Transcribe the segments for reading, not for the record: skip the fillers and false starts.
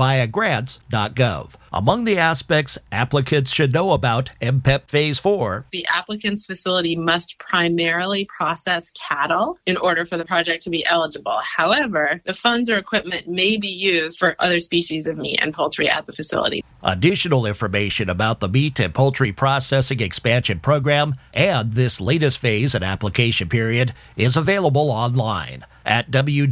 via grants.gov. Among the aspects applicants should know about MPEP Phase 4. The applicant's facility must primarily process cattle in order for the project to be eligible. However, the funds or equipment may be used for other species of meat and poultry at the facility. Additional information about the Meat and Poultry Processing Expansion Program and this latest phase and application period is available online at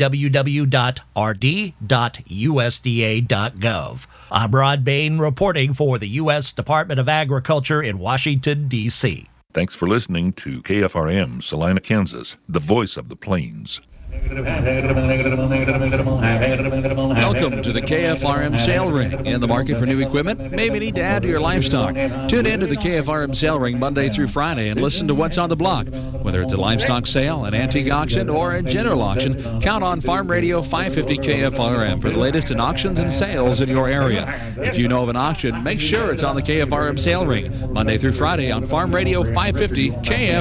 www.rd.usda.gov. I'm Rod Bain reporting for the U.S. Department of Agriculture in Washington, D.C. Thanks for listening to KFRM, Salina, Kansas, the voice of the plains. Welcome to the KFRM Sale Ring. In the market for new equipment? Maybe need to add to your livestock. Tune in to the KFRM Sale Ring Monday through Friday and listen to what's on the block. Whether it's a livestock sale, an antique auction, or a general auction, count on Farm Radio 550 KFRM for the latest in auctions and sales in your area. If you know of an auction, make sure it's on the KFRM Sale Ring Monday through Friday on Farm Radio 550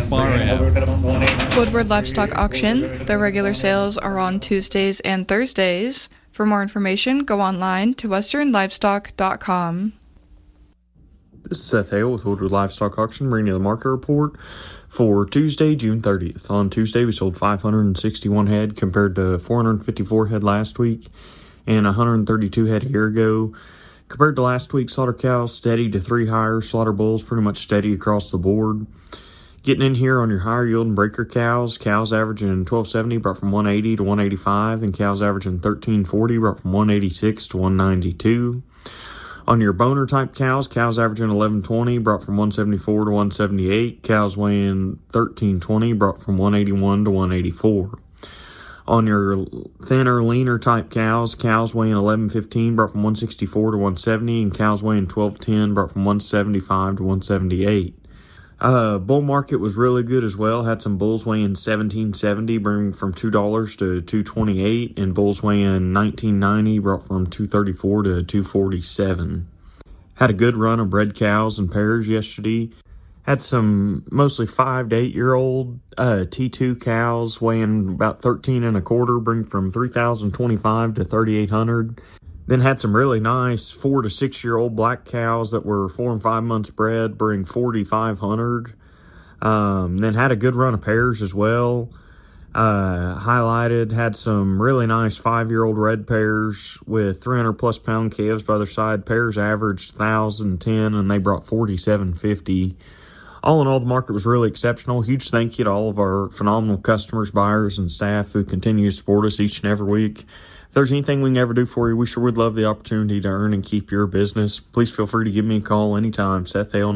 KFRM. Woodward Livestock Auction. Their regular sales are on Tuesdays and Thursdays. For more information, go online to westernlivestock.com. This is Seth Hale with Woodward Livestock Auction, bringing you the market report for Tuesday, June 30th. On Tuesday, we sold 561 head compared to 454 head last week and 132 head a year ago. Compared to last week, slaughter cows steady to 3 higher, slaughter bulls pretty much steady across the board. Getting in here on your higher yielding breaker cows averaging 1270 brought from 180 to 185, and cows averaging 1340 brought from 186 to 192. On your boner type cows averaging 1120 brought from 174 to 178. Cows weighing 1320 brought from 181 to 184. On your thinner, leaner type cows weighing 1115 brought from 164 to 170, and cows weighing 1210 brought from 175 to 178. Bull market was really good as well. Had some bulls weighing 1770, bringing from $2 to $228, and bulls weighing 1990, brought from $234 to $247. Had a good run of bred cows and pairs yesterday. Had some mostly 5 to 8 year old T2 cows weighing about 13 and a quarter, bring from 3,025 to 3,800. Then had some really nice 4 to 6 year old black cows that were 4 and 5 months bred, bring 4,500. Then had a good run of pairs as well. Highlighted, had some really nice 5-year-old red pairs with 300 plus pound calves by their side. Pairs averaged 1,010 and they brought 4,750. All in all, the market was really exceptional. Huge thank you to all of our phenomenal customers, buyers, and staff who continue to support us each and every week. If there's anything we can ever do for you, we sure would love the opportunity to earn and keep your business. Please feel free to give me a call anytime. Seth Hale,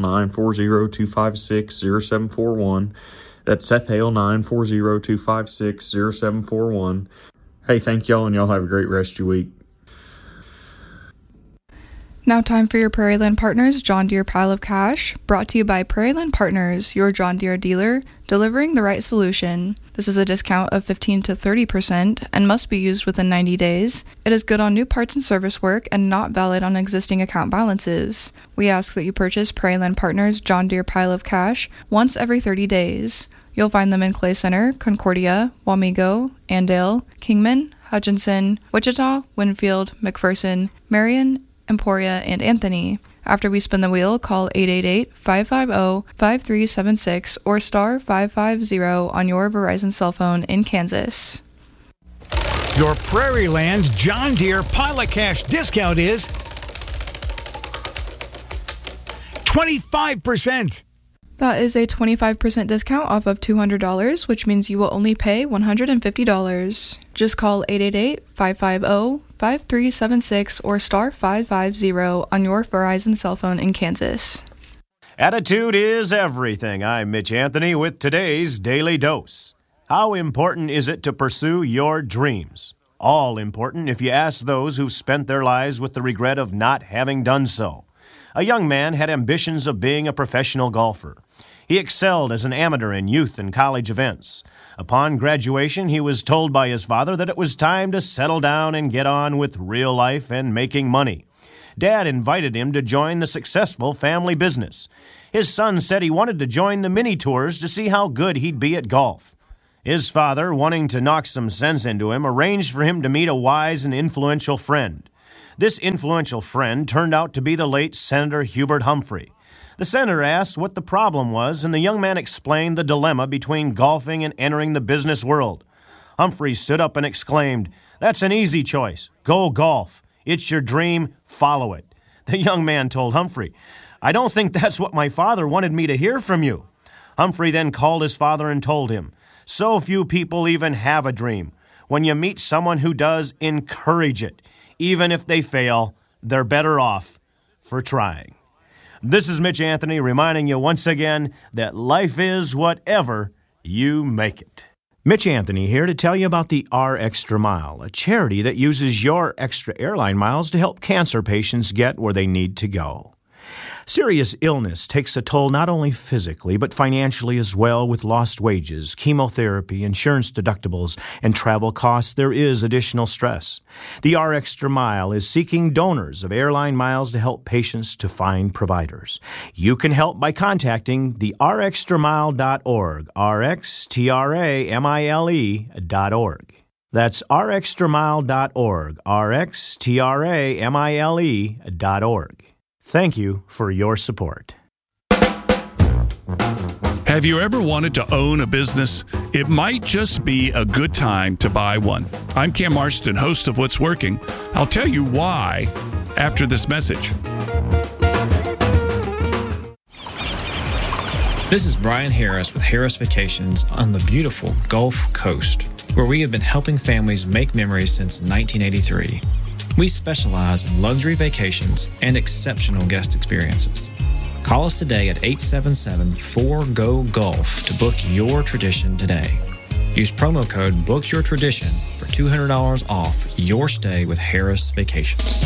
940-256-0741. That's Seth Hale, 940-256-0741. Hey, thank y'all, and y'all have a great rest of your week. Now time for your Prairieland Partners John Deere Pile of Cash, brought to you by Prairieland Partners, your John Deere dealer, delivering the right solution. This is a discount of 15 to 30% and must be used within 90 days. It is good on new parts and service work and not valid on existing account balances. We ask that you purchase Prairieland Partners John Deere Pile of Cash once every 30 days. You'll find them in Clay Center, Concordia, Wamego, Andale, Kingman, Hutchinson, Wichita, Winfield, McPherson, Marion, Emporia, and Anthony. After we spin the wheel, call 888-550-5376 or star 550 on your Verizon cell phone in Kansas. Your Prairieland John Deere Pile of Cash discount is 25%. That is a 25% discount off of $200, which means you will only pay $150. Just call 888-550-5376 or star 550 on your Verizon cell phone in Kansas. Attitude is everything. I'm Mitch Anthony with today's Daily Dose. How important is it to pursue your dreams? All important if you ask those who've spent their lives with the regret of not having done so. A young man had ambitions of being a professional golfer. He excelled as an amateur in youth and college events. Upon graduation, he was told by his father that it was time to settle down and get on with real life and making money. Dad invited him to join the successful family business. His son said he wanted to join the mini tours to see how good he'd be at golf. His father, wanting to knock some sense into him, arranged for him to meet a wise and influential friend. This influential friend turned out to be the late Senator Hubert Humphrey. The senator asked what the problem was, and the young man explained the dilemma between golfing and entering the business world. Humphrey stood up and exclaimed, "That's an easy choice. Go golf. It's your dream. Follow it." The young man told Humphrey, "I don't think that's what my father wanted me to hear from you." Humphrey then called his father and told him, "So few people even have a dream. When you meet someone who does, encourage it. Even if they fail, they're better off for trying." This is Mitch Anthony reminding you once again that life is whatever you make it. Mitch Anthony here to tell you about the R Extra Mile, a charity that uses your extra airline miles to help cancer patients get where they need to go. Serious illness takes a toll not only physically, but financially as well. With lost wages, chemotherapy, insurance deductibles, and travel costs, there is additional stress. The R Extra Mile is seeking donors of airline miles to help patients to find providers. You can help by contacting the rxtramile.org, rxtramile.org. That's rxtramile.org, rxtramile.org. Thank you for your support. Have you ever wanted to own a business? It might just be a good time to buy one. I'm Cam Marston, host of What's Working. I'll tell you why after this message. This is Brian Harris with Harris Vacations on the beautiful Gulf Coast, where we have been helping families make memories since 1983. We specialize in luxury vacations and exceptional guest experiences. Call us today at 877-4GO-GULF to book your tradition today. Use promo code BOOKYOURTRADITION for $200 off your stay with Harris Vacations.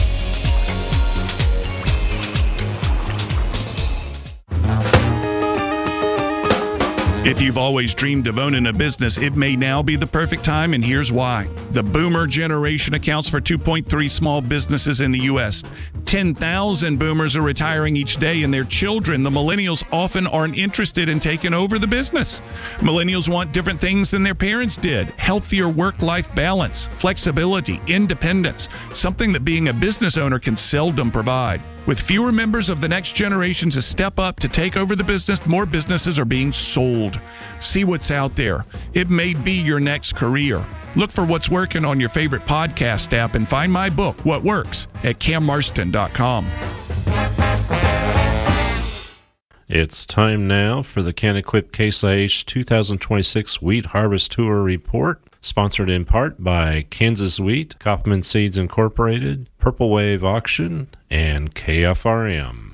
If you've always dreamed of owning a business, it may now be the perfect time, and here's why. The boomer generation accounts for 2.3 small businesses in the U.S. 10,000 boomers are retiring each day, and their children, the millennials, often aren't interested in taking over the business. Millennials want different things than their parents did. Healthier work-life balance, flexibility, independence, something that being a business owner can seldom provide. With fewer members of the next generation to step up to take over the business, more businesses are being sold. See what's out there. It may be your next career. Look for What's Working on your favorite podcast app and find my book, What Works, at cammarston.com. It's time now for the Can-Equip Case IH 2026 Wheat Harvest Tour Report, sponsored in part by Kansas Wheat, Kaufman Seeds Incorporated, Purple Wave Auction, and KFRM.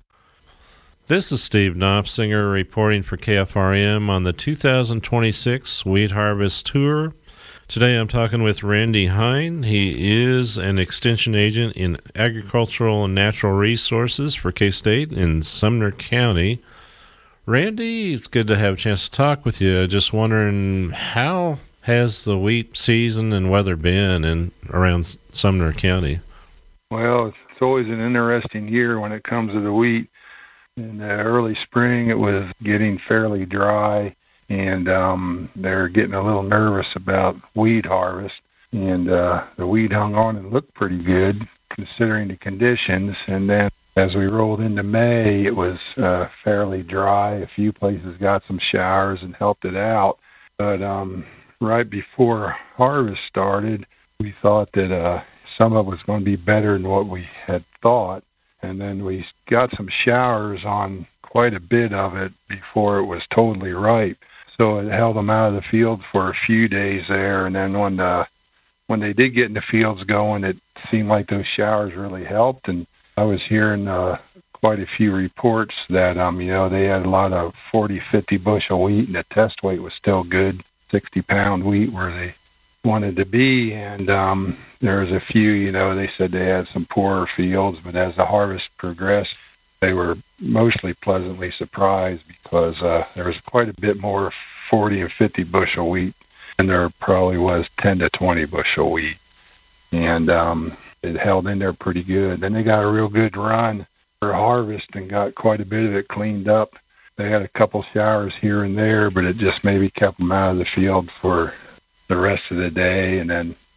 This is Steve Knopsinger reporting for KFRM on the 2026 Wheat Harvest Tour. Today I'm talking with Randy Hine. He is an extension agent in agricultural and natural resources for K-State in Sumner County. Randy, it's good to have a chance to talk with you. Just wondering, how has the wheat season and weather been in around Sumner County? Well, it's always an interesting year when it comes to the wheat. In the early spring, it was getting fairly dry, and they're getting a little nervous about wheat harvest. And the wheat hung on and looked pretty good considering the conditions. And then as we rolled into May, it was fairly dry. A few places got some showers and helped it out. But right before harvest started, we thought that some of it was going to be better than what we had thought. And then we got some showers on quite a bit of it before it was totally ripe. So it held them out of the field for a few days there. And then when they did get in the fields going, it seemed like those showers really helped. And I was hearing quite a few reports that, they had a lot of 40, 50 bushel wheat, and the test weight was still good, 60-pound wheat where they wanted to be. And there was a few, they said they had some poorer fields, but as the harvest progressed, they were mostly pleasantly surprised because there was quite a bit more 40 and 50 bushel wheat, and there probably was 10 to 20 bushel wheat. And it held in there pretty good. Then they got a real good run for harvest and got quite a bit of it cleaned up. They had a couple showers here and there, but it just maybe kept them out of the field for the rest of the day. And then,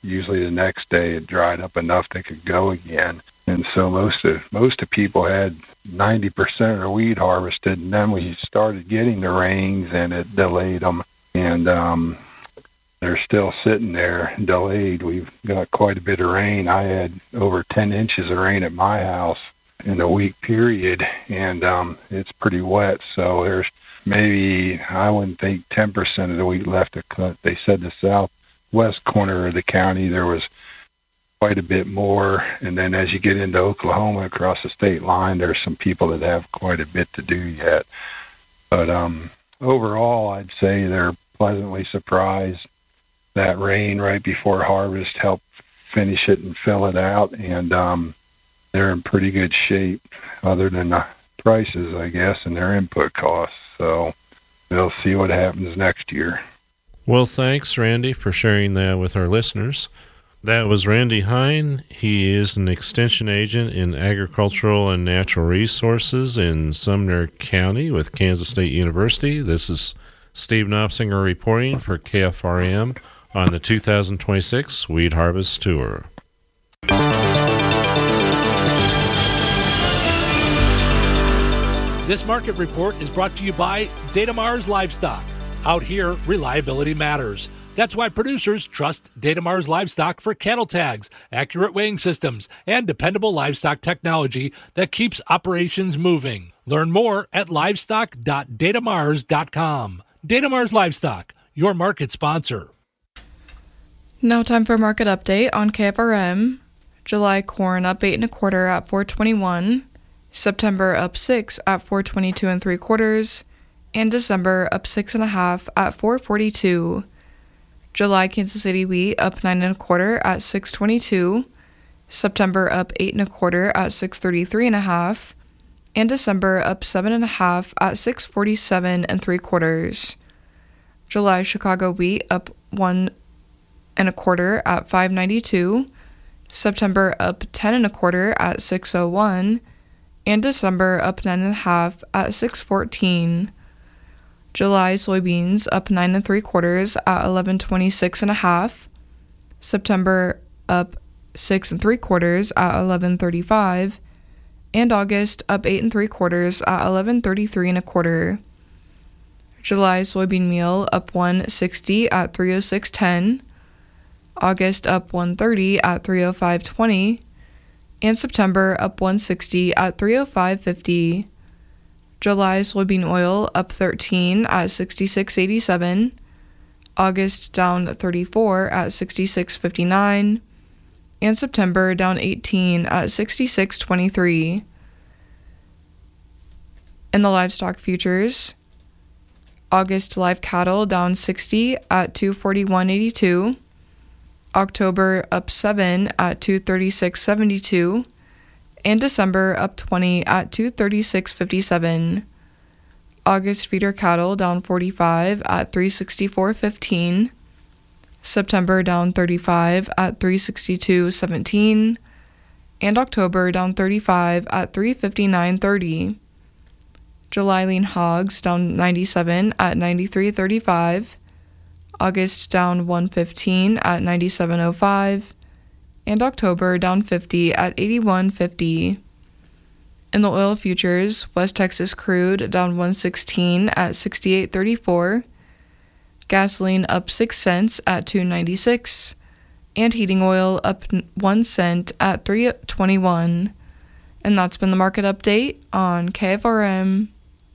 usually the next day it dried up enough they could go again. And so most of people had 90% of their wheat harvested, and then we started getting the rains, and it delayed them. And they're still sitting there delayed. We've got quite a bit of rain. I had over 10 inches of rain at my house in a week period, and it's pretty wet. So there's maybe, I wouldn't think 10% of the wheat left to cut. They said the southwest corner of the county there was quite a bit more, and then as you get into Oklahoma across the state line, there's some people that have quite a bit to do yet. But overall, I'd say they're pleasantly surprised. That rain right before harvest helped finish it and fill it out, and they're in pretty good shape other than the prices, I guess, and their input costs. So we'll see what happens next year. Well, thanks, Randy, for sharing that with our listeners. That was Randy Hine. He is an extension agent in agricultural and natural resources in Sumner County with Kansas State University. This is Steve Knopsinger reporting for KFRM on the 2026 Wheat Harvest Tour. This market report is brought to you by Datamars Livestock. Out here, reliability matters. That's why producers trust Datamars Livestock for cattle tags, accurate weighing systems, and dependable livestock technology that keeps operations moving. Learn more at livestock.datamars.com. Datamars Livestock, your market sponsor. Now time for a market update on KFRM. July corn up 8 1/4 at $4.21. September up 6 at $4.22 3/4, and December up 6 1/2 at $4.42. July Kansas City wheat up 9 1/4 at $6.22. September up 8 1/4 at $6.33 1/2, and December up 7 1/2 at $6.47 3/4. July Chicago wheat up 1 1/4 at $5.92. September up 10 1/4 at $6.01. And December up 9 1/2 at $6.14. July soybeans up 9 3/4 at $11.26 1/2. September up 6 3/4 at $11.35, and August up 8 3/4 at $11.33 1/4. July soybean meal up 1.60 at $3.06.10. August up 1.30 at $3.05.20. And September up 1.60 at $3.05.50. July soybean oil up 13 at $66.87. August down 34 at $66.59. And September down 18 at $66.23. In the livestock futures, August live cattle down 60 at $241.82. October up 7 at $236.72, and December up 20 at $236.57. August feeder cattle down 45 at $364.15. September down 35 at $362.17, and October down 35 at $359.30. July lean hogs down 97 at $93.35. August down 115 at $97.05, and October down 50 at $81.50. In the oil futures, West Texas crude down 116 at $68.34, gasoline up 6 cents at $2.96, and heating oil up 1 cent at $3.21. And that's been the market update on KFRM.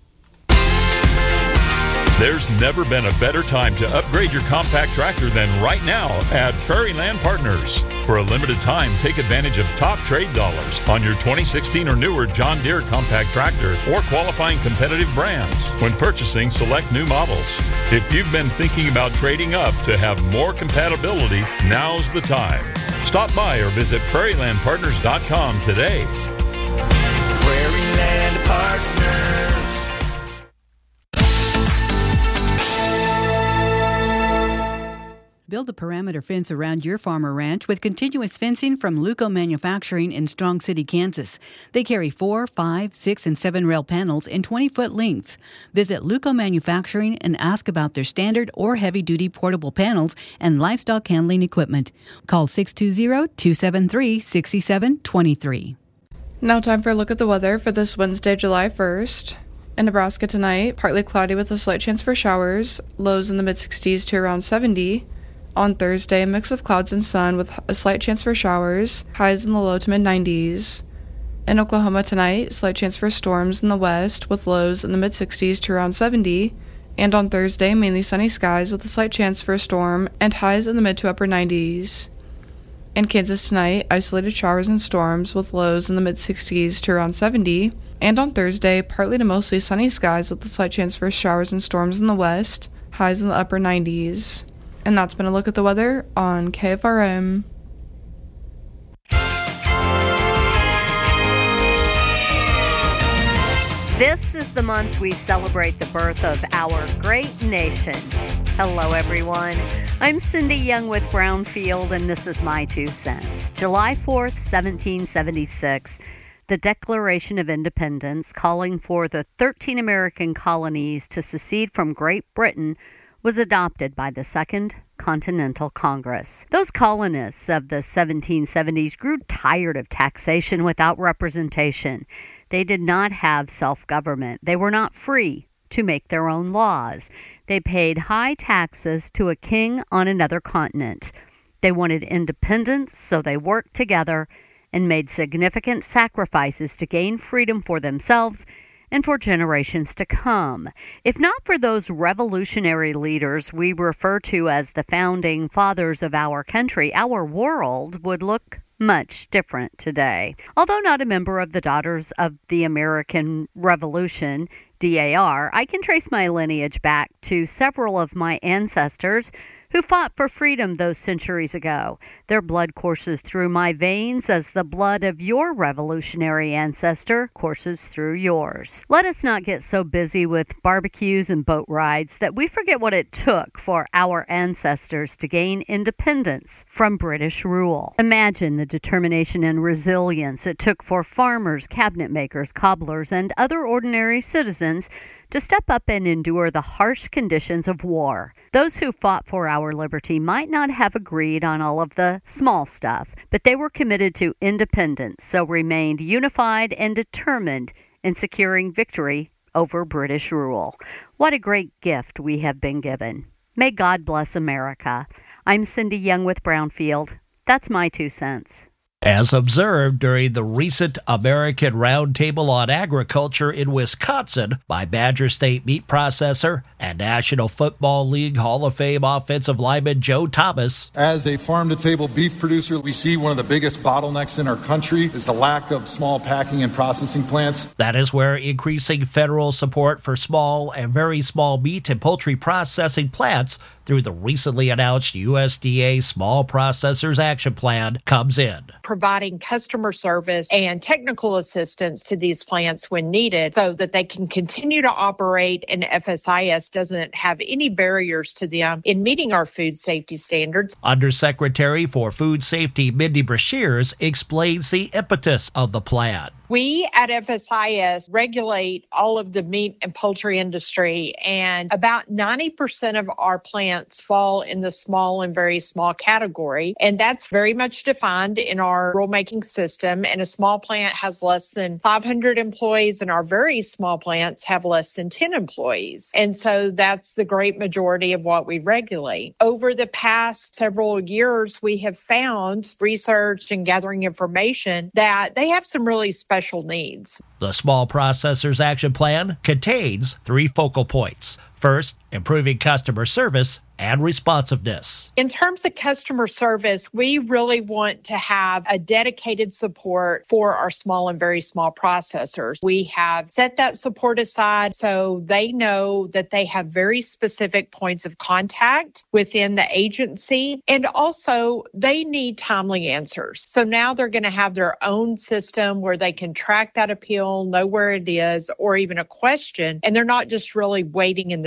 There's never been a better time to upgrade your compact tractor than right now at Prairie Land Partners. For a limited time, take advantage of top trade dollars on your 2016 or newer John Deere compact tractor or qualifying competitive brands when purchasing select new models. If you've been thinking about trading up to have more compatibility, now's the time. Stop by or visit prairielandpartners.com today. Prairie Land Partners. Build a perimeter fence around your farm or ranch with continuous fencing from Luco Manufacturing in Strong City, Kansas. They carry 4, 5, 6, and 7 rail panels in 20-foot lengths. Visit Luco Manufacturing and ask about their standard or heavy-duty portable panels and livestock handling equipment. Call 620-273-6723. Now time for a look at the weather for this Wednesday, July 1st. In Nebraska tonight, partly cloudy with a slight chance for showers, lows in the mid-60s to around 70. On Thursday, a mix of clouds and sun with a slight chance for showers, highs in the low to mid-90s. In Oklahoma tonight, slight chance for storms in the west with lows in the mid-60s to around 70. And on Thursday, mainly sunny skies with a slight chance for a storm and highs in the mid to upper 90s. In Kansas tonight, isolated showers and storms with lows in the mid-60s to around 70. And on Thursday, partly to mostly sunny skies with a slight chance for showers and storms in the west, highs in the upper 90s. And that's been a look at the weather on KFRM. This is the month we celebrate the birth of our great nation. Hello, everyone. I'm Cindy Young with Brownfield, and this is my 2 cents. July 4th, 1776, the Declaration of Independence, calling for the 13 American colonies to secede from Great Britain, was adopted by the Second Continental Congress. Those colonists of the 1770s grew tired of taxation without representation. They did not have self-government. They were not free to make their own laws. They paid high taxes to a king on another continent. They wanted independence, so they worked together and made significant sacrifices to gain freedom for themselves and for generations to come. If not for those revolutionary leaders we refer to as the founding fathers of our country, our world would look much different today. Although not a member of the Daughters of the American Revolution, DAR, I can trace my lineage back to several of my ancestors who fought for freedom those centuries ago. Their blood courses through my veins as the blood of your revolutionary ancestor courses through yours. Let us not get so busy with barbecues and boat rides that we forget what it took for our ancestors to gain independence from British rule. Imagine the determination and resilience it took for farmers, cabinet makers, cobblers, and other ordinary citizens to step up and endure the harsh conditions of war. Those who fought for our liberty might not have agreed on all of the small stuff, but they were committed to independence, so remained unified and determined in securing victory over British rule. What a great gift we have been given. May God bless America. I'm Cindy Young with Brownfield. That's my 2 cents. As observed during the recent American Roundtable on Agriculture in Wisconsin by Badger State meat processor and National Football League Hall of Fame offensive lineman Joe Thomas. As a farm-to-table beef producer, we see one of the biggest bottlenecks in our country is the lack of small packing and processing plants. That is where increasing federal support for small and very small meat and poultry processing plants through the recently announced USDA Small Processors Action Plan comes in. Providing customer service and technical assistance to these plants when needed so that they can continue to operate and FSIS doesn't have any barriers to them in meeting our food safety standards. Undersecretary for Food Safety Mindy Brashears explains the impetus of the plan. We at FSIS regulate all of the meat and poultry industry, and about 90% of our plants fall in the small and very small category. And that's very much defined in our rulemaking system. And a small plant has less than 500 employees, and our very small plants have less than 10 employees. And so that's the great majority of what we regulate. Over the past several years, we have found research and gathering information that they have some really special needs. The Small Processors Action Plan contains 3 focal points. First, improving customer service and responsiveness. In terms of customer service, we really want to have a dedicated support for our small and very small processors. We have set that support aside so they know that they have very specific points of contact within the agency, and also they need timely answers. So now they're going to have their own system where they can track that appeal, know where it is, or even a question, and they're not just really waiting in the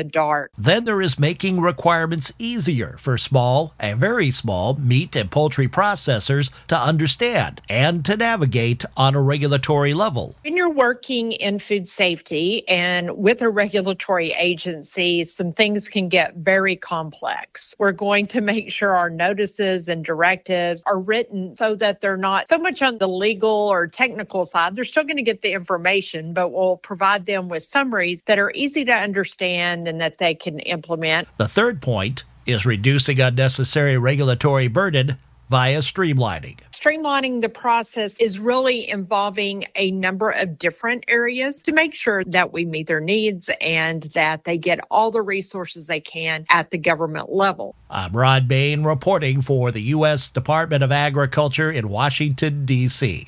dark. Then there is making requirements easier for small and very small meat and poultry processors to understand and to navigate on a regulatory level. When you're working in food safety and with a regulatory agency, some things can get very complex. We're going to make sure our notices and directives are written so that they're not so much on the legal or technical side. They're still going to get the information, but we'll provide them with summaries that are easy to understand and that they can implement. The third point is reducing unnecessary regulatory burden via streamlining. Streamlining the process is really involving a number of different areas to make sure that we meet their needs and that they get all the resources they can at the government level. I'm Rod Bain reporting for the U.S. Department of Agriculture in Washington, D.C.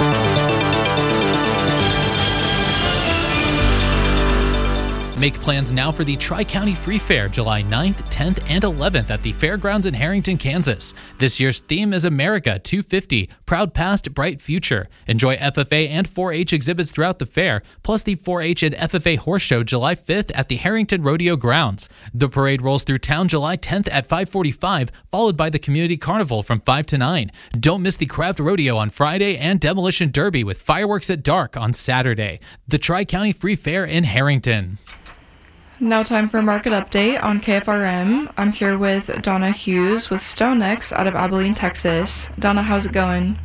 Make plans now for the Tri-County Free Fair, July 9th, 10th, and 11th at the Fairgrounds in Harrington, Kansas. This year's theme is America 250, Proud Past, Bright Future. Enjoy FFA and 4-H exhibits throughout the fair, plus the 4-H and FFA Horse Show July 5th at the Harrington Rodeo Grounds. The parade rolls through town July 10th at 5:45, followed by the Community Carnival from 5 to 9. Don't miss the Craft Rodeo on Friday and Demolition Derby with fireworks at dark on Saturday. The Tri-County Free Fair in Harrington. Now time for a market update on KFRM. I'm here with Donna Hughes with StoneX out of Abilene, Texas. Donna, how's it going?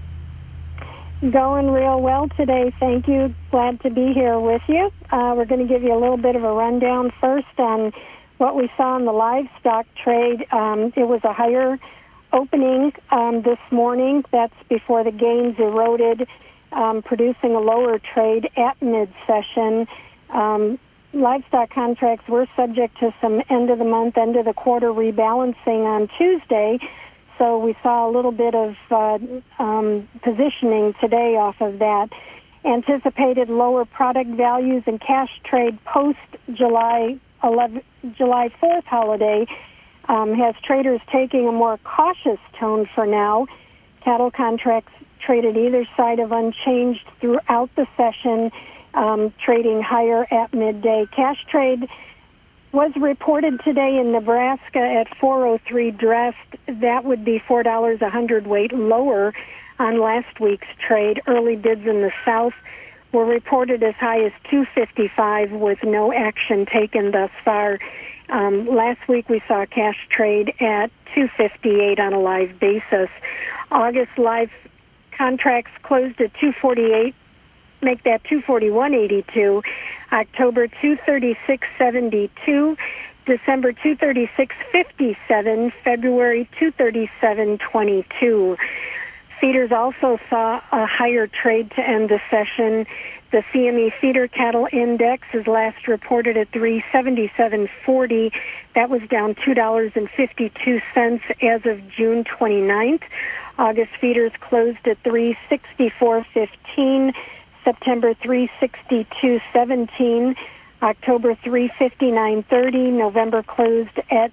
Going real well today, thank you. Glad to be here with you. We're going to give you a little bit of a rundown first on what we saw in the livestock trade. It was a higher opening this morning. That's before the gains eroded, producing a lower trade at mid-session. Livestock contracts were subject to some end-of-the-month, end-of-the-quarter rebalancing on Tuesday, so we saw a little bit of positioning today off of that. Anticipated lower product values and cash trade post-July 4th holiday has traders taking a more cautious tone for now. Cattle contracts traded either side of unchanged throughout the session, trading higher at midday. Cash trade was reported today in Nebraska at 403 dressed. That would be $4 a hundredweight lower on last week's trade. Early bids in the South were reported as high as 255 with no action taken thus far. Last week we saw cash trade at 258 on a live basis. August live contracts closed at 248. Make that 241.82, October 236.72, December 236.57, February 237.22. Feeders also saw a higher trade to end the session. The CME Feeder Cattle Index is last reported at 377.40. That was down $2.52 as of June 29th. August feeders closed at 364.15. September 362.17, October 359.30, November closed at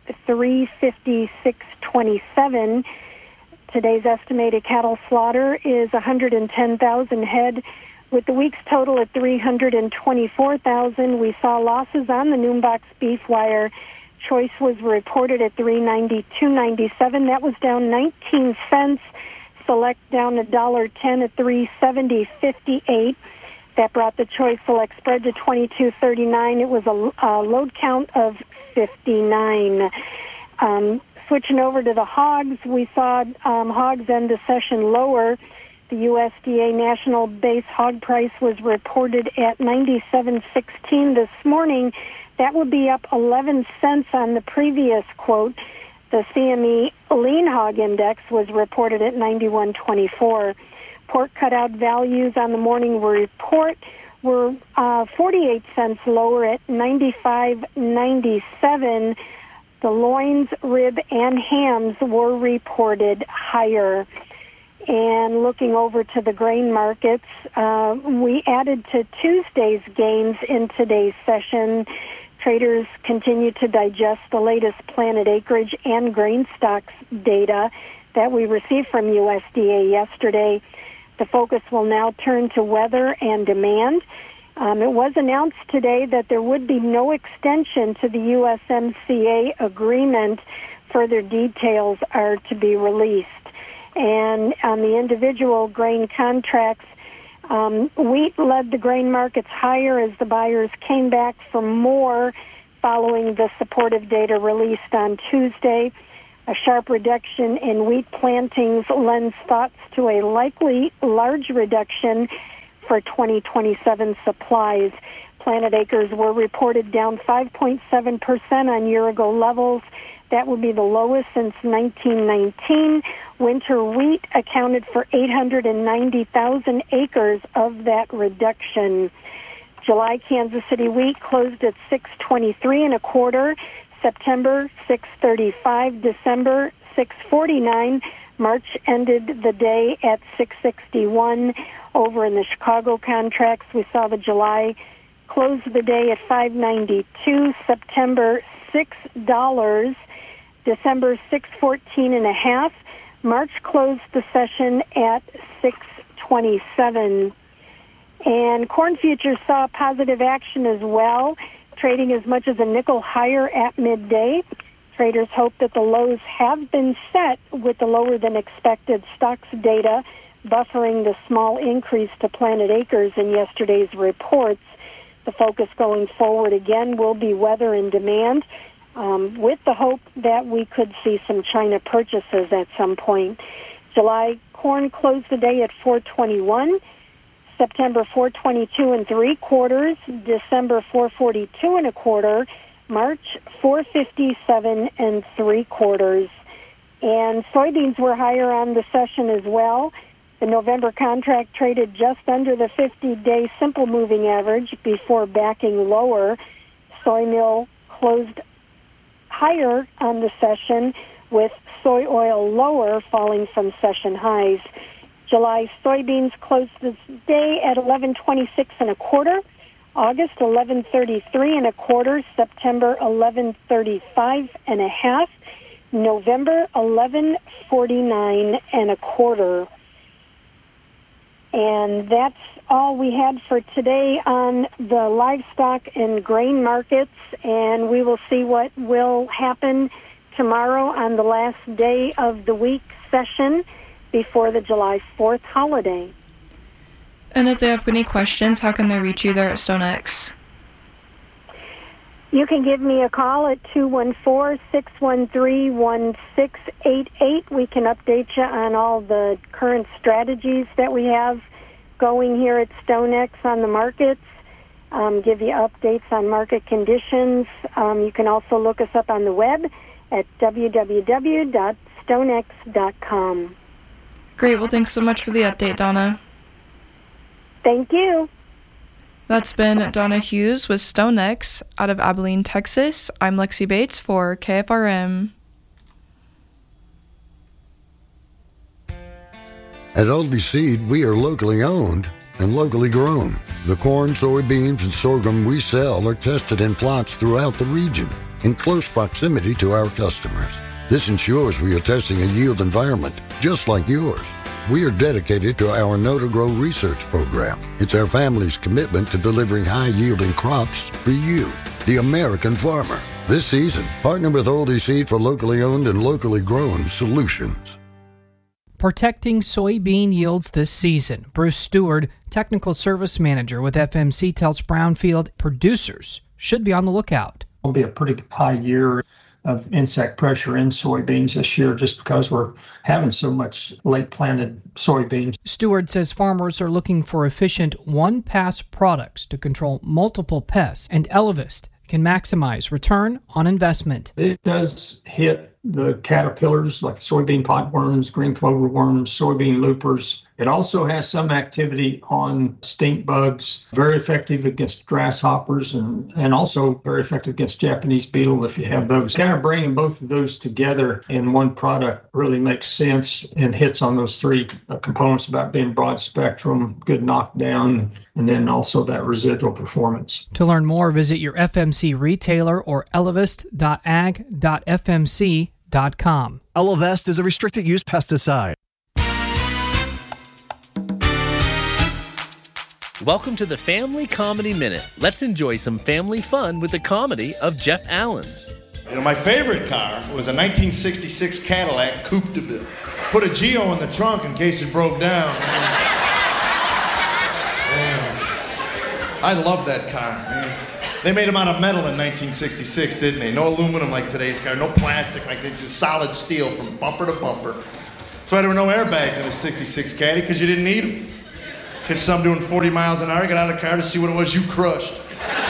356.27. Today's estimated cattle slaughter is 110,000 head, with the week's total at 324,000. We saw losses on the Noombox beef wire. Choice was reported at 392.97. That was down 19 cents. Select down $1.10 at 370.58. That brought the Choice Select spread to 22.39. It was a load count of 59. Switching over to the hogs, we saw hogs end the session lower. The USDA national base hog price was reported at $97.16 this morning. That would be up 11 cents on the previous quote. The CME lean hog index was reported at 91.24. Pork cutout values on the morning report were 48 cents lower at 95.97. The loins, rib, and hams were reported higher. And looking over to the grain markets, we added to Tuesday's gains in today's session. Traders continue to digest the latest planted acreage and grain stocks data that we received from USDA yesterday. The focus will now turn to weather and demand. It was announced today that there would be no extension to the USMCA agreement. Further details are to be released. And on the individual grain contracts, wheat led the grain markets higher as the buyers came back for more following the supportive data released on Tuesday. A sharp reduction in wheat plantings lends thoughts to a likely large reduction for 2027 supplies. Planted acres were reported down 5.7% on year-ago levels. That would be the lowest since 1919. Winter wheat accounted for 890,000 acres of that reduction. July Kansas City wheat closed at $6.23 1/4. September $6.35. December $6.49. March ended the day at $6.61. Over in the Chicago contracts, we saw the July close the day at $5.92. September $6. December $6.14.5. March closed the session at $6.27. And corn futures saw positive action as well, trading as much as a nickel higher at midday. Traders hope that the lows have been set with the lower than expected stocks data, buffering the small increase to planted acres in yesterday's reports. The focus going forward again will be weather and demand, with the hope that we could see some China purchases at some point. July corn closed the day at $4.21. September $4.22 3/4, December $4.42 1/4, March $4.57 3/4. And soybeans were higher on the session as well. The November contract traded just under the 50-day simple moving average before backing lower. Soy meal closed higher on the session, with soy oil lower, falling from session highs. July soybeans closed this day at $11.26 1/4. August $11.33 1/4. September $11.35 1/2. November $11.49 1/4. And that's all we had for today on the livestock and grain markets, and we will see what will happen tomorrow on the last day of the week session before the July 4th holiday. And if they have any questions, how can they reach you there at StoneX? You can give me a call at 214-613-1688. We can update you on all the current strategies that we have going here at StoneX on the markets, give you updates on market conditions. You can also look us up on the web at www.stonex.com. Great. Well, thanks so much for the update, Donna. Thank you. That's been Donna Hughes with StoneX out of Abilene, Texas. I'm Lexi Bates for KFRM. At Aldi Seed, we are locally owned and locally grown. The corn, soybeans, and sorghum we sell are tested in plots throughout the region in close proximity to our customers. This ensures we are testing a yield environment just like yours. We are dedicated to our Know to Grow research program. It's our family's commitment to delivering high-yielding crops for you, the American farmer. This season, partner with Aldi Seed for locally owned and locally grown solutions. Protecting soybean yields this season. Bruce Stewart, Technical Service Manager with FMC, tells Brownfield producers should be on the lookout. It'll be a pretty high year of insect pressure in soybeans this year just because we're having so much late planted soybeans. Stewart says farmers are looking for efficient one-pass products to control multiple pests, and Elevist can maximize return on investment. It does hit the caterpillars like soybean potworms, green clover worms, soybean loopers. It also has some activity on stink bugs, very effective against grasshoppers and also very effective against Japanese beetle if you have those. Kind of bringing both of those together in one product really makes sense and hits on those three components about being broad spectrum, good knockdown, and then also that residual performance. To learn more, visit your FMC retailer or elevist.ag.fmc.com. Elevest is a restricted use pesticide. Welcome to the Family Comedy Minute. Let's enjoy some family fun with the comedy of Jeff Allen. You know, my favorite car was a 1966 Cadillac Coupe de Ville. Put a Geo in the trunk in case it broke down. I love that car. They made them out of metal in 1966, didn't they? No aluminum like today's car, no plastic like this, just solid steel from bumper to bumper. That's why there were no airbags in a 66 Caddy, because you didn't need them. Catch some doing 40 miles an hour, get out of the car to see what it was you crushed.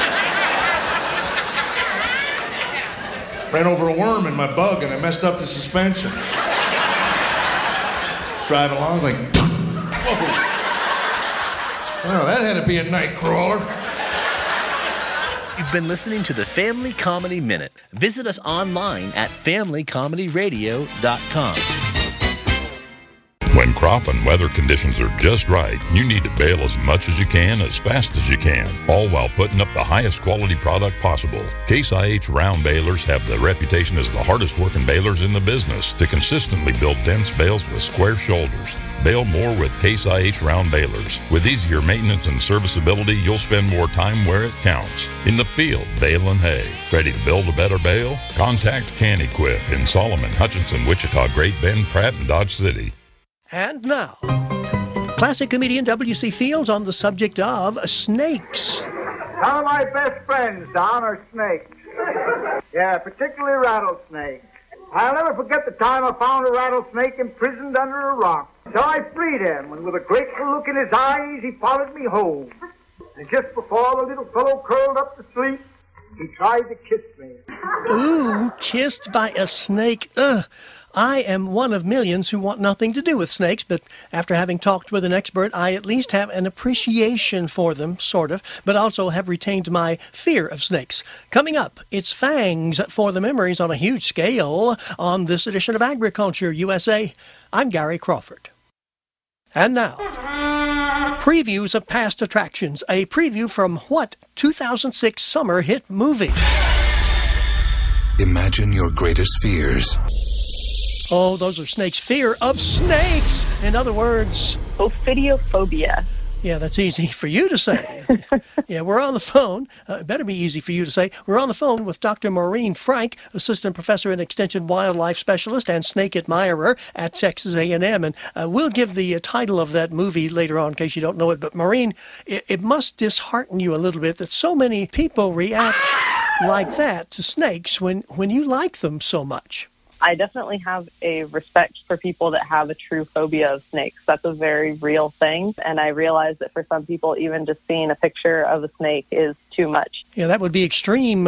Ran over a worm in my bug and I messed up the suspension. Driving along, I was like, whoa. Well, that had to be a night crawler. You've been listening to the Family Comedy Minute. Visit us online at familycomedyradio.com. When crop and weather conditions are just right, you need to bale as much as you can, as fast as you can, all while putting up the highest quality product possible. Case IH round balers have the reputation as the hardest working balers in the business to consistently build dense bales with square shoulders. Bale more with Case IH round balers. With easier maintenance and serviceability, you'll spend more time where it counts. In the field, baling hay. Ready to build a better bale? Contact Can-Equip in Solomon, Hutchinson, Wichita, Great Bend, Pratt, and Dodge City. And now, classic comedian W.C. Fields on the subject of snakes. Some of my best friends, Don, are snakes. Yeah, particularly rattlesnakes. I'll never forget the time I found a rattlesnake imprisoned under a rock. So I freed him, and with a grateful look in his eyes, he followed me home. And just before the little fellow curled up to sleep, he tried to kiss me. Ooh, kissed by a snake. Ugh. I am one of millions who want nothing to do with snakes, but after having talked with an expert, I at least have an appreciation for them, sort of, but also have retained my fear of snakes. Coming up, it's fangs for the memories on a huge scale on this edition of Agriculture USA. I'm Gary Crawford. And now, previews of past attractions, a preview from what 2006 summer hit movie? Imagine your greatest fears. Oh, those are snakes. Fear of snakes. In other words, ophidiophobia. Yeah, that's easy for you to say. Yeah, we're on the phone. It better be easy for you to say. We're on the phone with Dr. Maureen Frank, Assistant Professor and Extension Wildlife Specialist and Snake Admirer at Texas A&M. And we'll give the title of that movie later on in case you don't know it. But Maureen, it must dishearten you a little bit that so many people react like that to snakes when you like them so much. I definitely have a respect for people that have a true phobia of snakes. That's a very real thing. And I realize that for some people, even just seeing a picture of a snake is too much. Yeah, that would be extreme.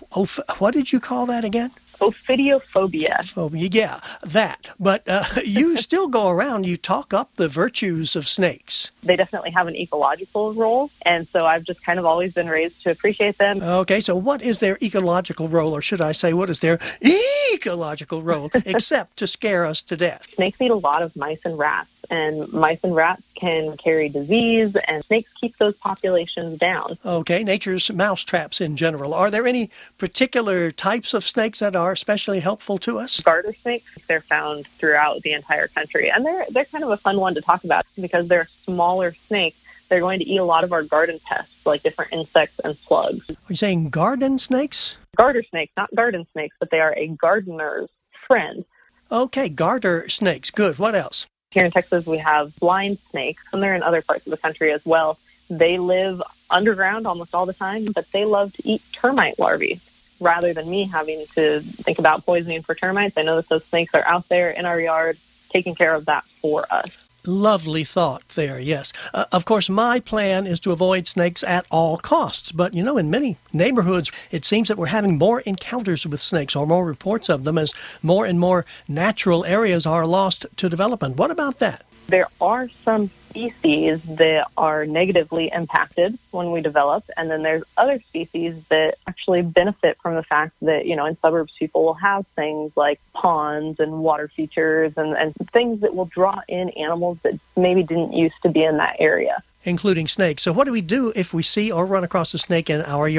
What did you call that again? Ophidiophobia. Phobia, yeah, that. But you still go around, you talk up the virtues of snakes. They definitely have an ecological role, and so I've just kind of always been raised to appreciate them. Okay, so what is their ecological role, or should I say, what is their ecological role, except to scare us to death? Snakes eat a lot of mice and rats, and mice and rats can carry disease, and snakes keep those populations down. Okay, nature's mouse traps in general. Are there any particular types of snakes that are especially helpful to us? Garter snakes, they're found throughout the entire country, and they're kind of a fun one to talk about because they're a smaller snake. They're going to eat a lot of our garden pests, like different insects and slugs. Are you saying garden snakes? Garter snakes, not garden snakes, but they are a gardener's friend. Okay, garter snakes. Good. What else? Here in Texas, we have blind snakes, and they're in other parts of the country as well. They live underground almost all the time, but they love to eat termite larvae. Rather than me having to think about poisoning for termites, I know that those snakes are out there in our yard taking care of that for us. Lovely thought there, yes. Of course, my plan is to avoid snakes at all costs. But, you know, in many neighborhoods, it seems that we're having more encounters with snakes or more reports of them as more and more natural areas are lost to development. What about that? There are some species that are negatively impacted when we develop, and then there's other species that actually benefit from the fact that, you know, in suburbs people will have things like ponds and water features and things that will draw in animals that maybe didn't used to be in that area. Including snakes. So what do we do if we see or run across a snake in our yard?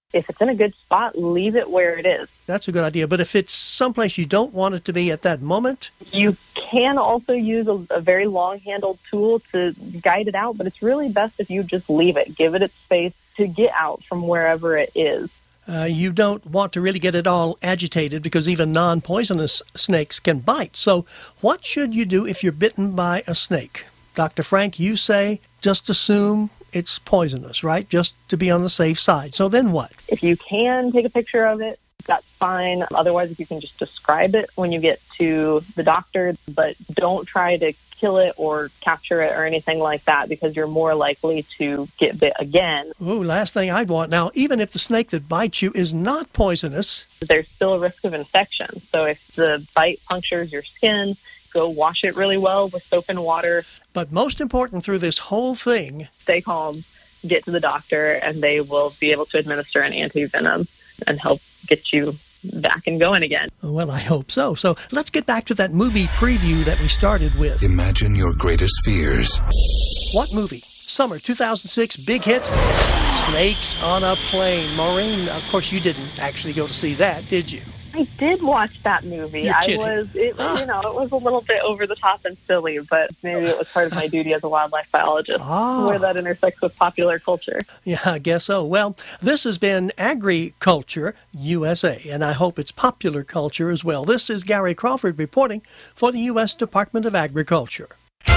If it's in a good spot, leave it where it is. That's a good idea. But if it's someplace you don't want it to be at that moment? You can also use a very long-handled tool to guide it out, but it's really best if you just leave it. Give it its space to get out from wherever it is. You don't want to really get it all agitated because even non-poisonous snakes can bite. So what should you do if you're bitten by a snake? Dr. Frank, you say just assume it's poisonous, right? Just to be on the safe side. So then what? If you can take a picture of it, that's fine. Otherwise, if you can just describe it when you get to the doctor, but don't try to kill it or capture it or anything like that because you're more likely to get bit again. Ooh, last thing I'd want. Now, even if the snake that bites you is not poisonous, there's still a risk of infection. So if the bite punctures your skin, go wash it really well with soap and water. But most important through this whole thing, stay calm, get to the doctor, and they will be able to administer an anti-venom and help get you back and going again. Well, I hope so. So let's get back to that movie preview that we started with. Imagine your greatest fears. What movie? Summer 2006, big hit, Snakes on a Plane. Maureen, of course, you didn't actually go to see that, did you? I did watch that movie. You're kidding. It was a little bit over the top and silly, but maybe it was part of my duty as a wildlife biologist, where that intersects with popular culture. Yeah, I guess so. Well, this has been Agriculture USA, and I hope it's popular culture as well. This is Gary Crawford reporting for the U.S. Department of Agriculture.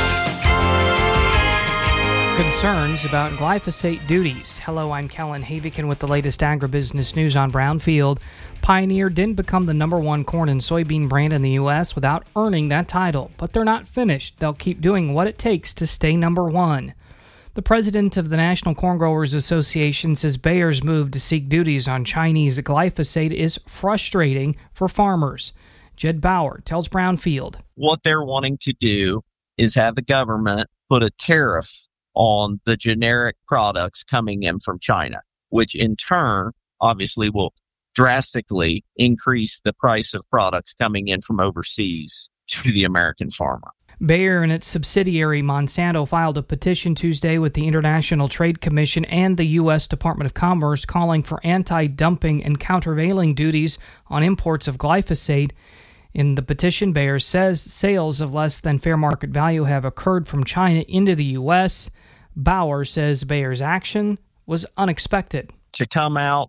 Concerns about glyphosate duties. Hello, I'm Kellen Havikin with the latest agribusiness news on Brownfield. Pioneer didn't become the #1 corn and soybean brand in the U.S. without earning that title, but they're not finished. They'll keep doing what it takes to stay #1. The president of the National Corn Growers Association says Bayer's move to seek duties on Chinese glyphosate is frustrating for farmers. Jed Bauer tells Brownfield. What they're wanting to do is have the government put a tariff on the generic products coming in from China, which in turn obviously will drastically increase the price of products coming in from overseas to the American farmer. Bayer and its subsidiary Monsanto filed a petition Tuesday with the International Trade Commission and the U.S. Department of Commerce calling for anti-dumping and countervailing duties on imports of glyphosate. In the petition, Bayer says sales of less than fair market value have occurred from China into the U.S. Bauer says Bayer's action was unexpected. To come out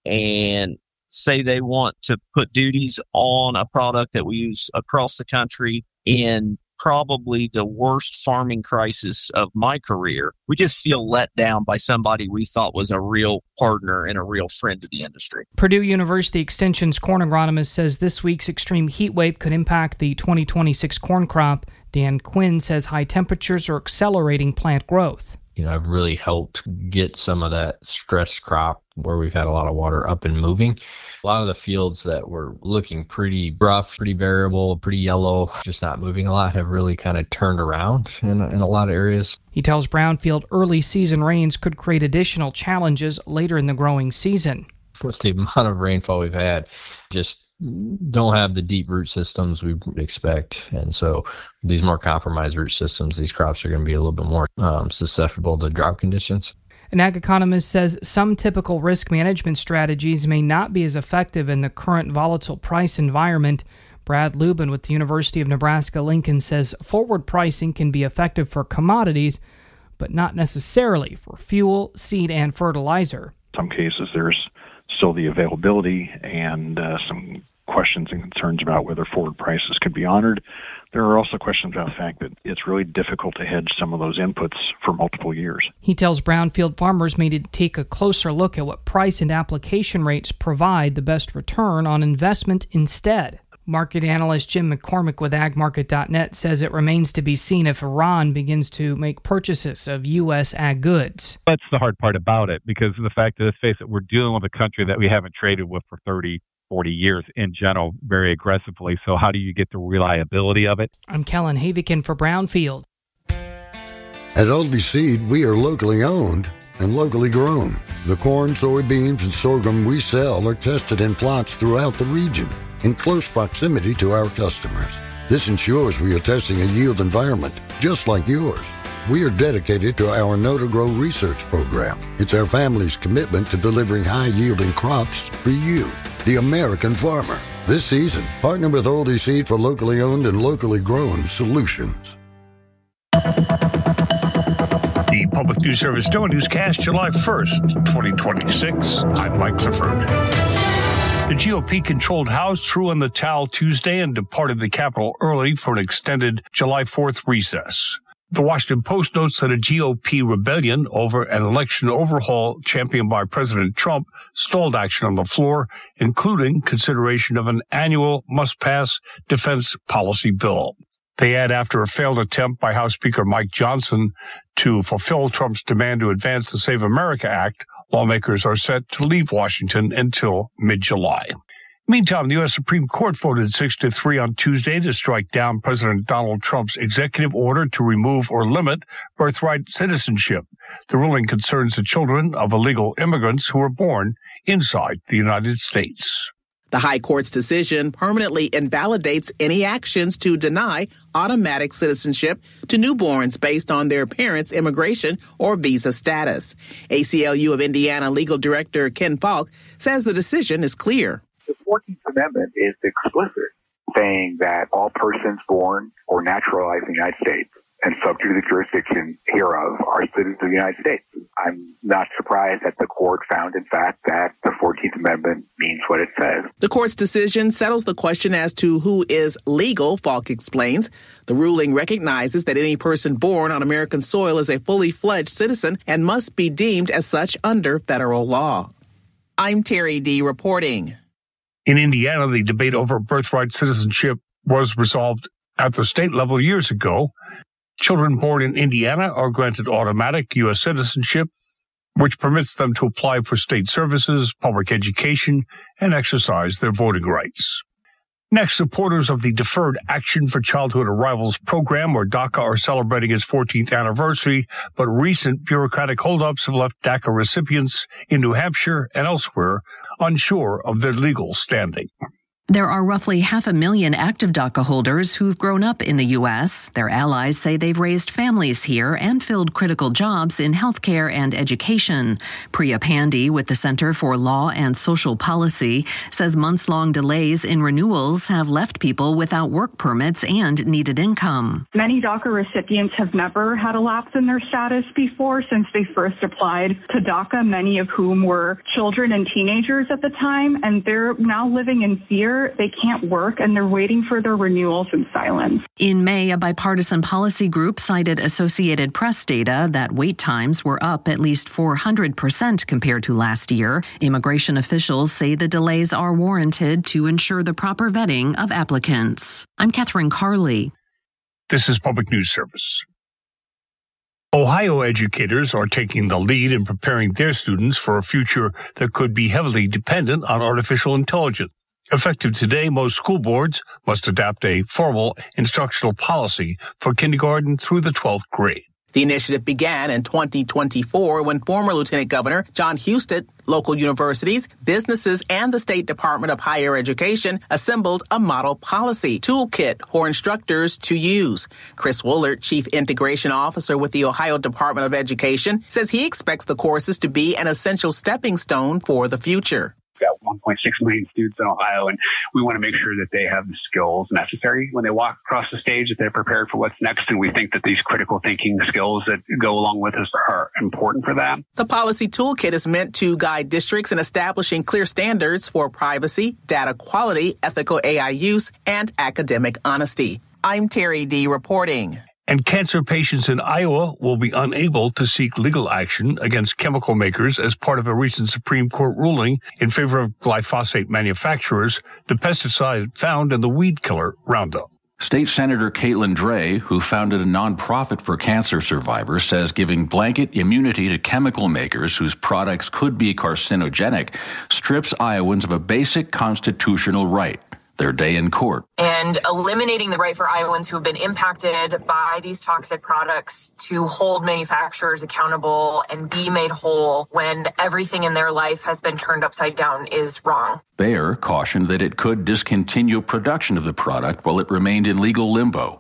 and say they want to put duties on a product that we use across the country in probably the worst farming crisis of my career, we just feel let down by somebody we thought was a real partner and a real friend to the industry. Purdue University Extension's corn agronomist says this week's extreme heat wave could impact the 2026 corn crop. Dan Quinn says high temperatures are accelerating plant growth. I've really helped get some of that stressed crop where we've had a lot of water up and moving. A lot of the fields that were looking pretty rough, pretty variable, pretty yellow, just not moving a lot, have really kind of turned around in a lot of areas. He tells Brownfield early season rains could create additional challenges later in the growing season. With the amount of rainfall we've had, just don't have the deep root systems we would expect. And so these more compromised root systems, these crops are going to be a little bit more susceptible to drought conditions. An ag economist says some typical risk management strategies may not be as effective in the current volatile price environment. Brad Lubin with the University of Nebraska-Lincoln says forward pricing can be effective for commodities, but not necessarily for fuel, seed, and fertilizer. In some cases, there's still the availability and some questions and concerns about whether forward prices could be honored. There are also questions about the fact that it's really difficult to hedge some of those inputs for multiple years. He tells Brownfield farmers may need to take a closer look at what price and application rates provide the best return on investment instead. Market analyst Jim McCormick with agmarket.net says it remains to be seen if Iran begins to make purchases of U.S. ag goods. That's the hard part about it, because of the fact that, let's face it, we're dealing with a country that we haven't traded with for 30, 40 years in general, very aggressively. So how do you get the reliability of it? I'm Kellen Havikin for Brownfield. At Aldby Seed, we are locally owned and locally grown. The corn, soybeans, and sorghum we sell are tested in plots throughout the region, in close proximity to our customers. This ensures we are testing a yield environment just like yours. we are dedicated to our Know to Grow research program. It's our family's commitment to delivering high-yielding crops for you, the American farmer. This season, partner with Oldie Seed for locally owned and locally grown solutions. The Public News Service NOAA Newscast, July 1st, 2026. I'm Mike Clifford. The GOP-controlled House threw in the towel Tuesday and departed the Capitol early for an extended July 4th recess. The Washington Post notes that a GOP rebellion over an election overhaul championed by President Trump stalled action on the floor, including consideration of an annual must-pass defense policy bill. They add, after a failed attempt by House Speaker Mike Johnson to fulfill Trump's demand to advance the Save America Act, lawmakers are set to leave Washington until mid-July. Meantime, the U.S. Supreme Court voted 6-3 on Tuesday to strike down President Donald Trump's executive order to remove or limit birthright citizenship. The ruling concerns the children of illegal immigrants who were born inside the United States. The High Court's decision permanently invalidates any actions to deny automatic citizenship to newborns based on their parents' immigration or visa status. ACLU of Indiana legal director Ken Falk says the decision is clear. The 14th Amendment is explicit, saying that all persons born or naturalized in the United States and subject to the jurisdiction hereof are citizens of the United States. I'm not surprised that the court found, in fact, that the 14th Amendment means what it says. The court's decision settles the question as to who is legal, Falk explains. The ruling recognizes that any person born on American soil is a fully fledged citizen and must be deemed as such under federal law. I'm Terry D. reporting. In Indiana, the debate over birthright citizenship was resolved at the state level years ago. Children born in Indiana are granted automatic U.S. citizenship, which permits them to apply for state services, public education, and exercise their voting rights. Next, supporters of the Deferred Action for Childhood Arrivals program, or DACA, are celebrating its 14th anniversary, but recent bureaucratic holdups have left DACA recipients in New Hampshire and elsewhere unsure of their legal standing. There are roughly 500,000 active DACA holders who've grown up in the U.S. Their allies say they've raised families here and filled critical jobs in healthcare and education. Priya Pandey with the Center for Law and Social Policy says months-long delays in renewals have left people without work permits and needed income. Many DACA recipients have never had a lapse in their status before since they first applied to DACA, many of whom were children and teenagers at the time, and they're now living in fear. They can't work, and they're waiting for their renewals in silence. In May, a bipartisan policy group cited Associated Press data that wait times were up at least 400% compared to last year. Immigration officials say the delays are warranted to ensure the proper vetting of applicants. I'm Catherine Carley. This is Public News Service. Ohio educators are taking the lead in preparing their students for a future that could be heavily dependent on artificial intelligence. Effective today, most school boards must adopt a formal instructional policy for kindergarten through the 12th grade. The initiative began in 2024 when former Lieutenant Governor John Husted, local universities, businesses, and the State Department of Higher Education assembled a model policy toolkit for instructors to use. Chris Woolard, Chief Integration Officer with the Ohio Department of Education, says he expects the courses to be an essential stepping stone for the future. Got 1.6 million students in Ohio, and we want to make sure that they have the skills necessary when they walk across the stage, that they're prepared for what's next. And we think that these critical thinking skills that go along with us are important for that. The policy toolkit is meant to guide districts in establishing clear standards for privacy, data quality, ethical AI use, and academic honesty. I'm Terry D. reporting. And cancer patients in Iowa will be unable to seek legal action against chemical makers as part of a recent Supreme Court ruling in favor of glyphosate manufacturers, the pesticide found in the weed killer Roundup. State Senator Caitlin Dray, who founded a nonprofit for cancer survivors, says giving blanket immunity to chemical makers whose products could be carcinogenic strips Iowans of a basic constitutional right, their day in court. And eliminating the right for Iowans who have been impacted by these toxic products to hold manufacturers accountable and be made whole when everything in their life has been turned upside down is wrong. Bayer cautioned that it could discontinue production of the product while it remained in legal limbo.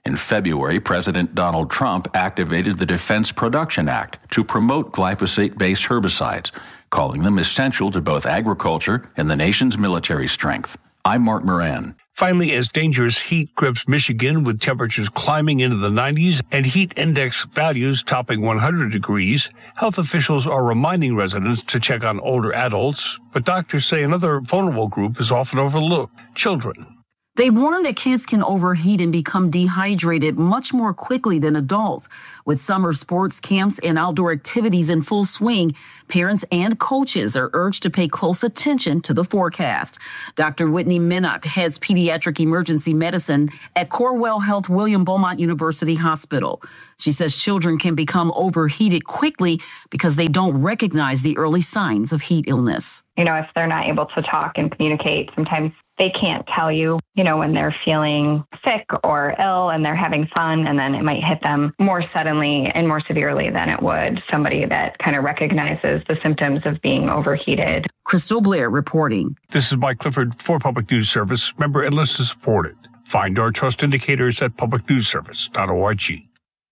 In February, President Donald Trump activated the Defense Production Act to promote glyphosate-based herbicides, calling them essential to both agriculture and the nation's military strength. I'm Mark Moran. Finally, as dangerous heat grips Michigan with temperatures climbing into the 90s and heat index values topping 100 degrees, health officials are reminding residents to check on older adults, but doctors say another vulnerable group is often overlooked: children. They warn that kids can overheat and become dehydrated much more quickly than adults. With summer sports camps and outdoor activities in full swing, parents and coaches are urged to pay close attention to the forecast. Dr. Whitney Minnock heads pediatric emergency medicine at Corewell Health William Beaumont University Hospital. She says children can become overheated quickly because they don't recognize the early signs of heat illness. If they're not able to talk and communicate, sometimes they can't tell you, when they're feeling sick or ill and they're having fun, and then it might hit them more suddenly and more severely than it would somebody that kind of recognizes the symptoms of being overheated. Crystal Blair reporting. This is Mike Clifford for Public News Service, member and listener supported. Find our trust indicators at publicnewsservice.org.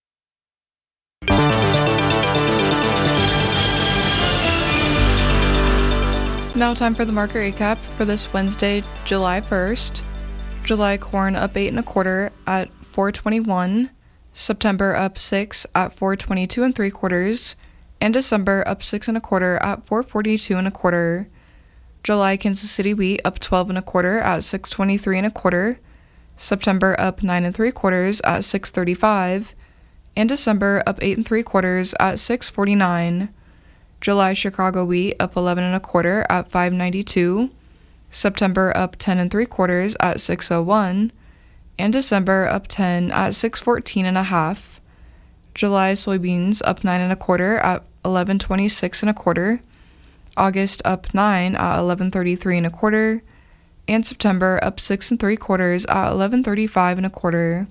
Now time for the market recap for this Wednesday, July 1st. July corn up 8 1/4 at $4.21, September up 6 at $4.22 3/4, and December up 6 1/4 at $4.42 1/4. July Kansas City wheat up 12 1/4 at $6.23 1/4, September up 9 3/4 at $6.35, and December up 8 3/4 at $6.49. July Chicago wheat up 11 1/4 at $5.92, September up 10 3/4 at $6.01, and December up 10 at $6.14 1/2. July soybeans up 9 1/4 at $11.26 1/4, August up 9 at $11.33 1/4, and September up 6 3/4 at $11.35 1/4.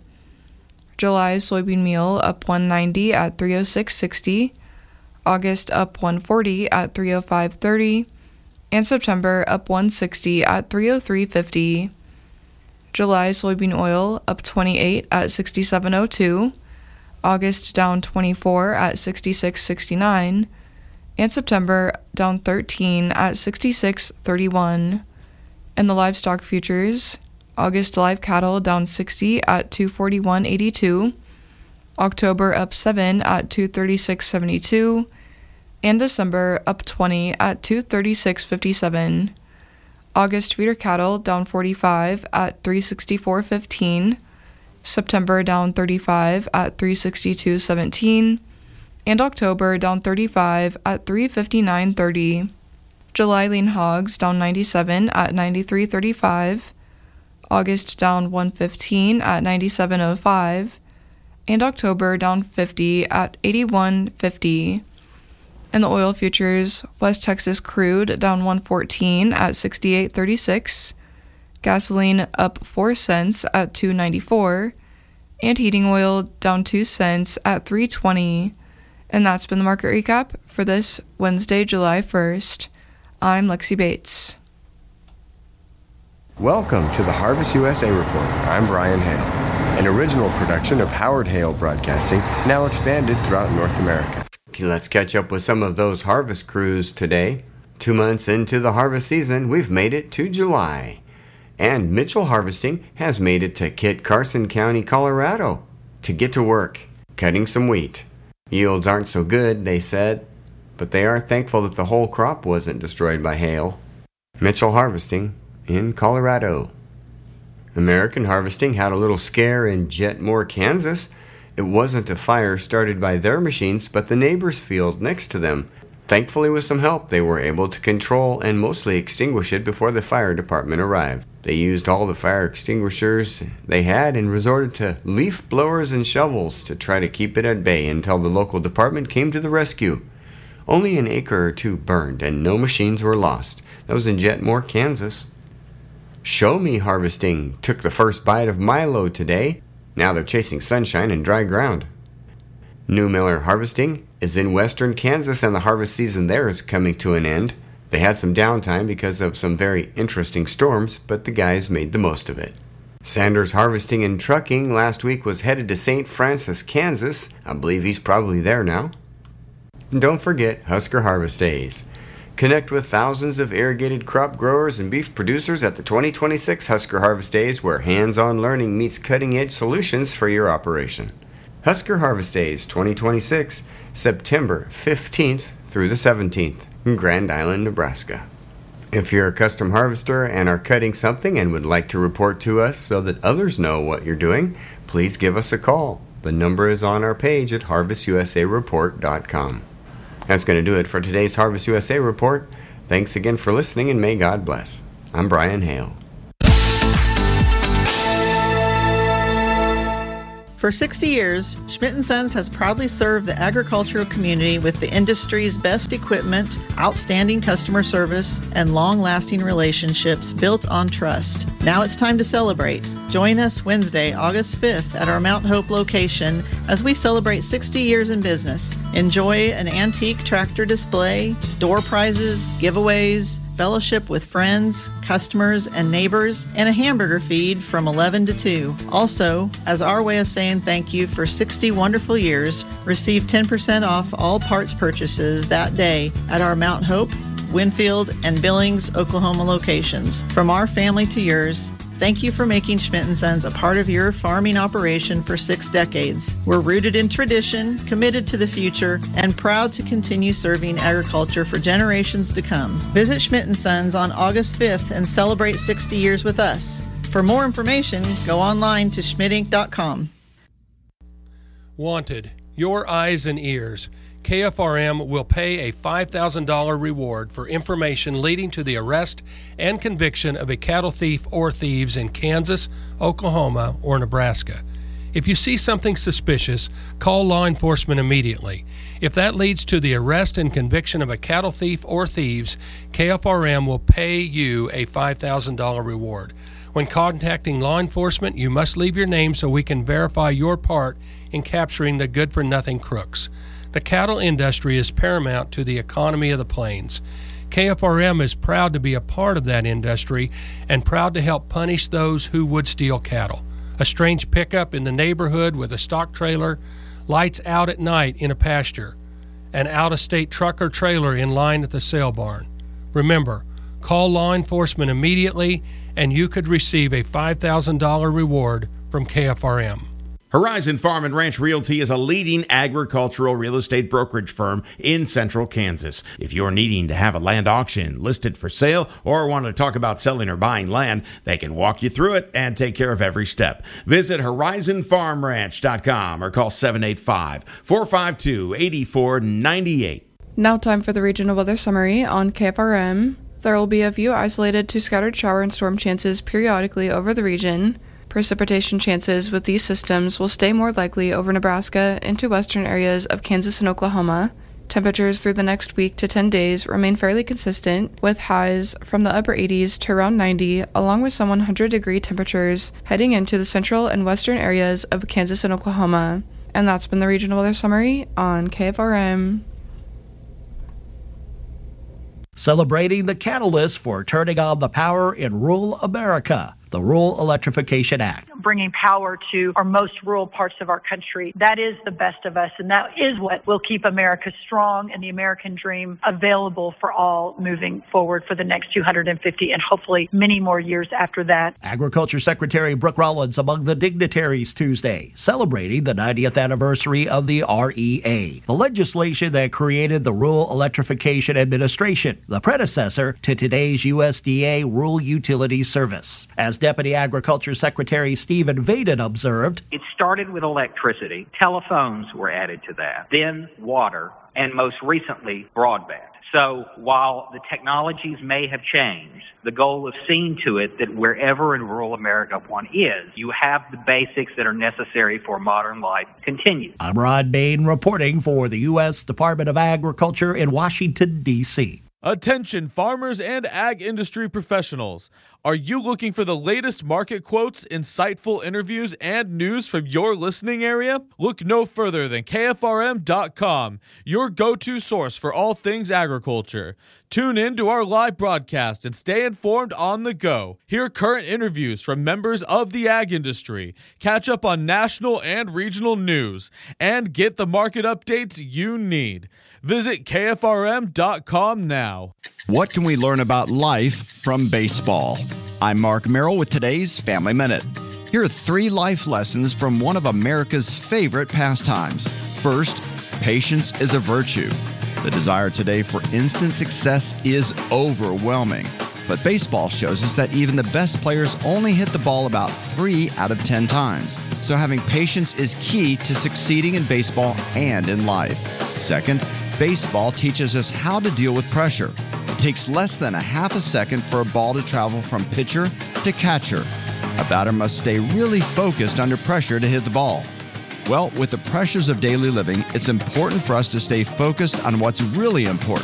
July soybean meal up $1.90 at $3.0660. August up $1.40 at $3.0530, and September up $1.60 at $3.0350. July soybean oil up 28 at $67.02, August down 24 at $66.69, and September down 13 at $66.31. And the livestock futures, August live cattle down 60 at $241.82, October up 7 at $236.72, and December up 20 at $236.57. August feeder cattle down 45 at $364.15, September down 35 at $362.17, and October down 35 at $359.30. July lean hogs down 97 at $93.35, August down 115 at $97.05, and October down 50 at $81.50. In the oil futures, West Texas crude down 114 at $68.36, gasoline up 4 cents at $2.94, and heating oil down 2 cents at $3.20. And that's been the market recap for this Wednesday, July 1st. I'm Lexi Bates. Welcome to the Harvest USA Report. I'm Brian Hale, an original production of Howard Hale Broadcasting, now expanded throughout North America. Let's catch up with some of those harvest crews today. 2 months into the harvest season, we've made it to July. And Mitchell Harvesting has made it to Kit Carson County, Colorado, to get to work, cutting some wheat. Yields aren't so good, they said, but they are thankful that the whole crop wasn't destroyed by hail. Mitchell Harvesting in Colorado. American Harvesting had a little scare in Jetmore, Kansas. It wasn't a fire started by their machines, but the neighbor's field next to them. Thankfully, with some help, they were able to control and mostly extinguish it before the fire department arrived. They used all the fire extinguishers they had and resorted to leaf blowers and shovels to try to keep it at bay until the local department came to the rescue. Only an acre or two burned and no machines were lost. That was in Jetmore, Kansas. Show Me Harvesting took the first bite of Milo today. Now they're chasing sunshine and dry ground. New Miller Harvesting is in western Kansas, and the harvest season there is coming to an end. They had some downtime because of some very interesting storms, but the guys made the most of it. Sanders Harvesting and Trucking last week was headed to St. Francis, Kansas. I believe he's probably there now. And don't forget Husker Harvest Days. Connect with thousands of irrigated crop growers and beef producers at the 2026 Husker Harvest Days, where hands-on learning meets cutting-edge solutions for your operation. Husker Harvest Days 2026, September 15th through the 17th in Grand Island, Nebraska. If you're a custom harvester and are cutting something and would like to report to us so that others know what you're doing, please give us a call. The number is on our page at harvestusareport.com. That's going to do it for today's Harvest USA Report. Thanks again for listening, and may God bless. I'm Brian Hale. For 60 years, Schmidt & Sons has proudly served the agricultural community with the industry's best equipment, outstanding customer service, and long-lasting relationships built on trust. Now it's time to celebrate. Join us Wednesday, August 5th at our Mount Hope location as we celebrate 60 years in business. Enjoy an antique tractor display, door prizes, giveaways, fellowship with friends, customers, and neighbors, and a hamburger feed from 11 to 2. Also, as our way of saying thank you for 60 wonderful years, receive 10% off all parts purchases that day at our Mount Hope, Winfield, and Billings, Oklahoma locations. From our family to yours, thank you for making Schmidt & Sons a part of your farming operation for 6 decades. We're rooted in tradition, committed to the future, and proud to continue serving agriculture for generations to come. Visit Schmidt & Sons on August 5th and celebrate 60 years with us. For more information, go online to schmidtinc.com. Wanted, your eyes and ears. KFRM will pay a $5,000 reward for information leading to the arrest and conviction of a cattle thief or thieves in Kansas, Oklahoma, or Nebraska. If you see something suspicious, call law enforcement immediately. If that leads to the arrest and conviction of a cattle thief or thieves, KFRM will pay you a $5,000 reward. When contacting law enforcement, you must leave your name so we can verify your part in capturing the good-for-nothing crooks. The cattle industry is paramount to the economy of the plains. KFRM is proud to be a part of that industry and proud to help punish those who would steal cattle. A strange pickup in the neighborhood with a stock trailer, lights out at night in a pasture, an out-of-state truck or trailer in line at the sale barn. Remember, call law enforcement immediately and you could receive a $5,000 reward from KFRM. Horizon Farm and Ranch Realty is a leading agricultural real estate brokerage firm in central Kansas. If you're needing to have a land auction listed for sale or want to talk about selling or buying land, they can walk you through it and take care of every step. Visit horizonfarmranch.com or call 785-452-8498. Now time for the regional weather summary on KFRM. There will be a few isolated to scattered shower and storm chances periodically over the region. Precipitation chances with these systems will stay more likely over Nebraska into western areas of Kansas and Oklahoma. Temperatures through the next week to 10 days remain fairly consistent, with highs from the upper 80s to around 90, along with some 100-degree temperatures heading into the central and western areas of Kansas and Oklahoma. And that's been the regional weather summary on KFRM. Celebrating the catalyst for turning on the power in rural America, the Rural Electrification Act. Bringing power to our most rural parts of our country. That is the best of us, and that is what will keep America strong and the American dream available for all moving forward for the next 250 and hopefully many more years after that. Agriculture Secretary Brooke Rollins among the dignitaries Tuesday, celebrating the 90th anniversary of the REA, the legislation that created the Rural Electrification Administration, the predecessor to today's USDA Rural Utilities Service. As Deputy Agriculture Secretary Stephen Vaden observed, it started with electricity. Telephones were added to that, then water, and most recently, broadband. So while the technologies may have changed, the goal is seeing to it that wherever in rural America one is, you have the basics that are necessary for modern life continue. I'm Rod Bain reporting for the U.S. Department of Agriculture in Washington, D.C. Attention farmers and ag industry professionals. Are you looking for the latest market quotes, insightful interviews, and news from your listening area? Look no further than KFRM.com, your go-to source for all things agriculture. Tune in to our live broadcast and stay informed on the go. Hear current interviews from members of the ag industry, catch up on national and regional news, and get the market updates you need. Visit KFRM.com now. What can we learn about life from baseball? I'm Mark Merrill with today's Family Minute. Here are 3 life lessons from one of America's favorite pastimes. First, patience is a virtue. The desire today for instant success is overwhelming. But baseball shows us that even the best players only hit the ball about 3 out of 10 times. So having patience is key to succeeding in baseball and in life. Second, baseball teaches us how to deal with pressure. It takes less than a half a second for a ball to travel from pitcher to catcher. A batter must stay really focused under pressure to hit the ball. Well, with the pressures of daily living, it's important for us to stay focused on what's really important.